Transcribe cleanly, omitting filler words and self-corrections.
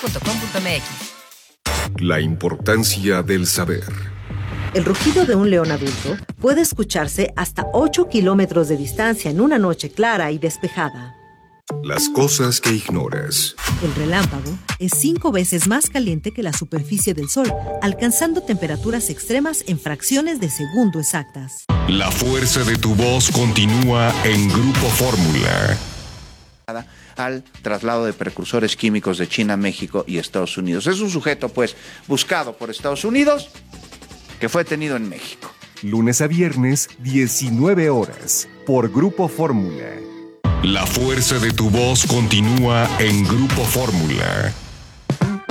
La importancia del saber. El rugido de un león adulto puede escucharse hasta 8 kilómetros de distancia en una noche clara y despejada. Las cosas que ignoras. El relámpago es 5 veces más caliente que la superficie del Sol, alcanzando temperaturas extremas en fracciones de segundo exactas. La fuerza de tu voz continúa en Grupo Fórmula. Al traslado de precursores químicos de China, México y Estados Unidos. Es un sujeto, pues, buscado por Estados Unidos, que fue detenido en México. Lunes a viernes, 19 horas, por Grupo Fórmula. La fuerza de tu voz continúa en Grupo Fórmula.